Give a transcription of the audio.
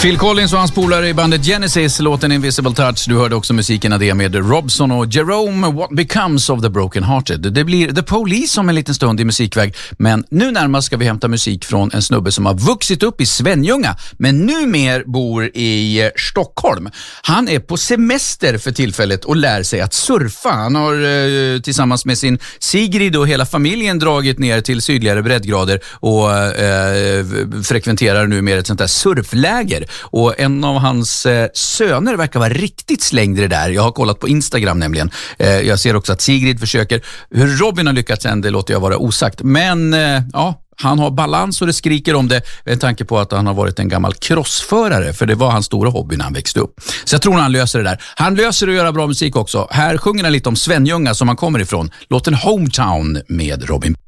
Phil Collins och hans polare i bandet Genesis, låten Invisible Touch. Du hörde också musiken av det med Robson och Jerome, What Becomes of the Broken Hearted. Det blir The Police om en liten stund i musikväg, men nu närmast ska vi hämta musik från en snubbe som har vuxit upp i Svenljunga men numer bor i Stockholm. Han är på semester för tillfället och lär sig att surfa. Han har tillsammans med sin Sigrid och hela familjen dragit ner till sydligare breddgrader och frekventerar nu mer ett sånt där surfläger. Och en av hans söner verkar vara riktigt slängd i det där. Jag har kollat på Instagram nämligen. Jag ser också att Sigrid försöker. Hur Robin har lyckats än, det låter jag vara osagt. Men ja, han har balans och det skriker om det. En tanke på att han har varit en gammal crossförare, för det var hans stora hobby när han växte upp. Så jag tror han löser det där. Han löser att göra bra musik också. Här sjunger han lite om Svenljunga som han kommer ifrån. Låten Hometown med Robin.